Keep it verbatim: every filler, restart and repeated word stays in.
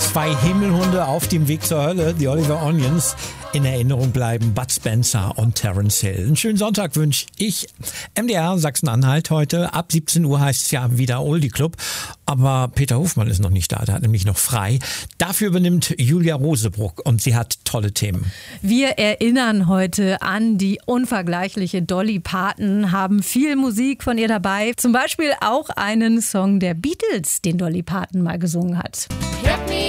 zwei Himmelhunde auf dem Weg zur Hölle, die Oliver Onions. In Erinnerung bleiben Bud Spencer und Terence Hill. Einen schönen Sonntag wünsche ich. M D R Sachsen-Anhalt heute. Ab siebzehn Uhr heißt es ja wieder Oldie Club. Aber Peter Hofmann ist noch nicht da, der hat nämlich noch frei. Dafür übernimmt Julia Rosebruck und sie hat tolle Themen. Wir erinnern heute an die unvergleichliche Dolly Parton, haben viel Musik von ihr dabei. Zum Beispiel auch einen Song der Beatles, den Dolly Parton mal gesungen hat. Get me